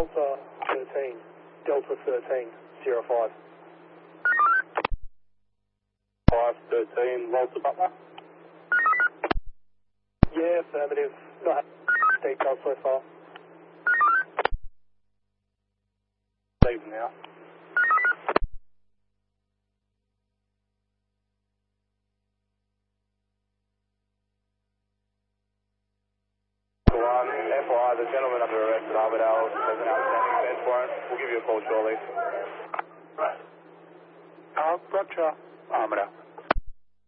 Delta 13, Delta 13, 05. 513, Walter Butler. Yeah, affirmative. Not details so far. Leave now. FYI, the gentleman under arrest at Armidale has an outstanding bench warrant. We'll give you a call shortly. Roger. Armidale.